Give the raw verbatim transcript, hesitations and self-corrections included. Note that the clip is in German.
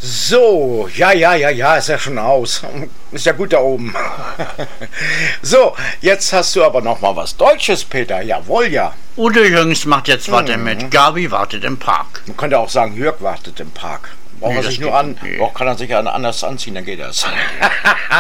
So, ja, ja, ja, ja, ist ja schon aus. Ist ja gut da oben. So, jetzt hast du aber noch mal was Deutsches, Peter. Jawohl, ja. Udo Jürgens macht jetzt mhm. weiter mit Gabi wartet im Park. Man könnte auch sagen, Jörg wartet im Park. Braucht Nee, er sich das nur an, geht- nee. auch kann er sich an anders anziehen, dann geht das.